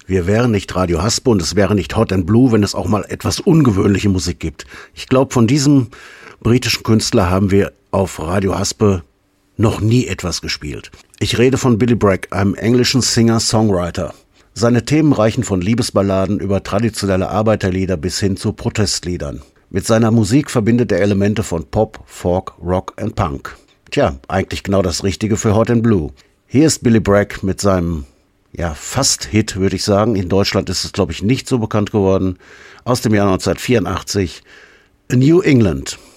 Wir wären nicht Radio Haspe und es wäre nicht Hot and Blue, wenn es auch mal etwas ungewöhnliche Musik gibt. Ich glaube, von diesem britischen Künstler haben wir auf Radio Haspe noch nie etwas gespielt. Ich rede von Billy Bragg, einem englischen Singer-Songwriter. Seine Themen reichen von Liebesballaden über traditionelle Arbeiterlieder bis hin zu Protestliedern. Mit seiner Musik verbindet er Elemente von Pop, Folk, Rock und Punk. Tja, eigentlich genau das Richtige für Hot and Blue. Hier ist Billy Bragg mit seinem, fast Hit, würde ich sagen. In Deutschland ist es, glaube ich, nicht so bekannt geworden. Aus dem Jahr 1984, A New England.